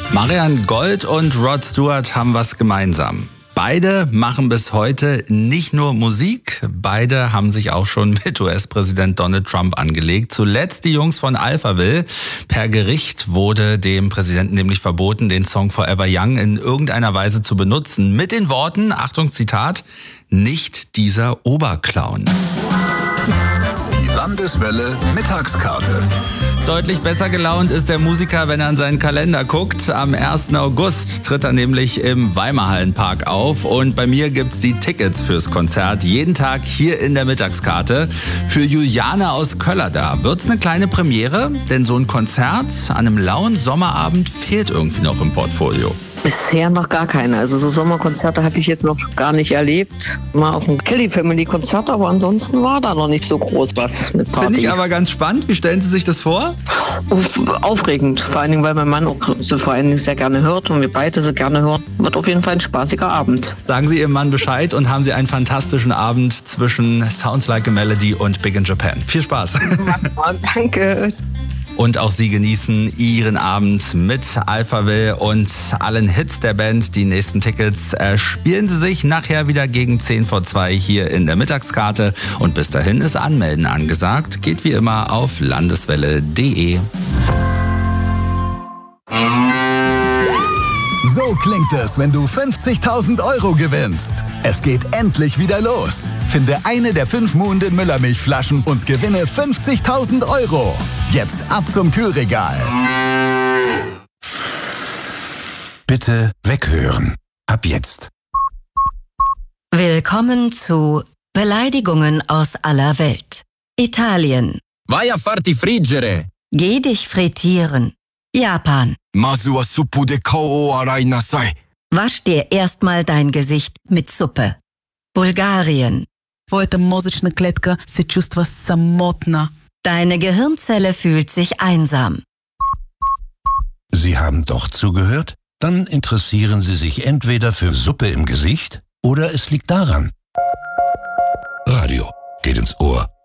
Marianne Gold und Rod Stewart haben was gemeinsam. Beide machen bis heute nicht nur Musik, beide haben sich auch schon mit US-Präsident Donald Trump angelegt. Zuletzt die Jungs von Alphaville. Per Gericht wurde dem Präsidenten nämlich verboten, den Song Forever Young in irgendeiner Weise zu benutzen. Mit den Worten, Achtung Zitat, nicht dieser Oberclown. Die Landeswelle Mittagskarte. Deutlich besser gelaunt ist der Musiker, wenn er an seinen Kalender guckt. Am 1. August tritt er nämlich im Weimarhallenpark auf. Und bei mir gibt's die Tickets fürs Konzert. Jeden Tag hier in der Mittagskarte. Für Juliane aus Köllerdar wird's eine kleine Premiere. Denn so ein Konzert an einem lauen Sommerabend fehlt irgendwie noch im Portfolio. Bisher noch gar keine. Also so Sommerkonzerte hatte ich jetzt noch gar nicht erlebt. Mal auf dem Kelly Family Konzert, aber ansonsten war da noch nicht so groß was mit Party. Finde ich aber ganz spannend. Wie stellen Sie sich das vor? Aufregend, vor allen Dingen, weil mein Mann auch so vor allen Dingen sehr gerne hört und wir beide so gerne hören. Wird auf jeden Fall ein spaßiger Abend. Sagen Sie Ihrem Mann Bescheid und haben Sie einen fantastischen Abend zwischen Sounds Like a Melody und Big in Japan. Viel Spaß. Danke. Und auch Sie genießen Ihren Abend mit Alphaville und allen Hits der Band. Die nächsten Tickets spielen Sie sich nachher wieder gegen 1:10 hier in der Mittagskarte. Und bis dahin ist Anmelden angesagt. Geht wie immer auf landeswelle.de. So klingt es, wenn du 50.000 € gewinnst. Es geht endlich wieder los. Finde eine der 5 Muhnden Müllermilchflaschen und gewinne 50.000 €. Jetzt ab zum Kühlregal. Bitte weghören. Ab jetzt. Willkommen zu Beleidigungen aus aller Welt. Italien. Vai a farti friggere. Geh dich frittieren. Japan. Masu wa suppu de kao o arai nasai. Wasch dir erstmal dein Gesicht mit Suppe. Bulgarien. Твоята мозъчна клетка се чувства самотна. Deine Gehirnzelle fühlt sich einsam. Sie haben doch zugehört? Dann interessieren Sie sich entweder für Suppe im Gesicht oder es liegt daran. Radio geht ins Ohr.